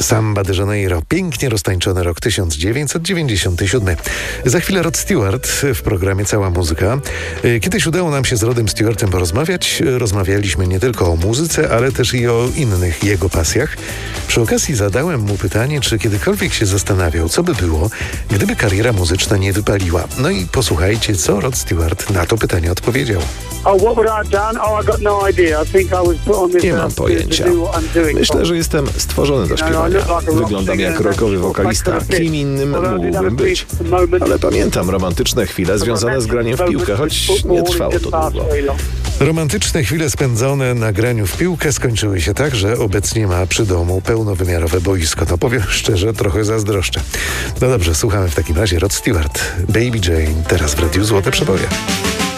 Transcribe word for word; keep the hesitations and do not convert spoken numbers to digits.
Samba de Janeiro, pięknie roztańczony rok tysiąc dziewięćset dziewięćdziesiąty siódmy. Za chwilę Rod Stewart w programie Cała Muzyka. Kiedyś udało nam się z Rodem Stewartem porozmawiać. Rozmawialiśmy nie tylko o muzyce, ale też i o innych jego pasjach. Przy okazji zadałem mu pytanie, czy kiedykolwiek się zastanawiał, co by było, gdyby kariera muzyczna nie wypaliła. No i posłuchajcie, co Rod Stewart na to pytanie odpowiedział. Nie mam pojęcia. Myślę, że jestem stworzony do śpiewania. Wyglądam jak rockowy wokalista. Kim innym mógłbym być? Ale pamiętam romantyczne chwile związane z graniem w piłkę, choć nie trwało to długo. Romantyczne chwile spędzone na graniu w piłkę skończyły się tak, że obecnie ma przy domu pełnowymiarowe boisko. No powiem szczerze, trochę zazdroszczę. No dobrze, słuchamy w takim razie Rod Stewart, Baby Jane, teraz w Radiu Złote Przeboje.